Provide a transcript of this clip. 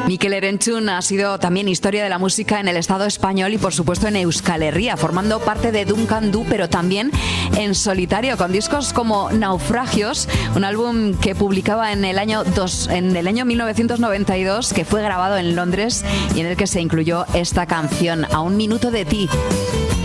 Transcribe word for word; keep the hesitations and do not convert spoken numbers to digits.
Mikel Erentzun ha sido también historia de la música en el Estado español y por supuesto en Euskal Herria, formando parte de Duncan Du, pero también en solitario, con discos como Naufragios, un álbum que publicaba en el año dos, en el año mil novecientos noventa y dos, que fue grabado en Londres y en el que se incluyó esta canción, A un minuto de ti.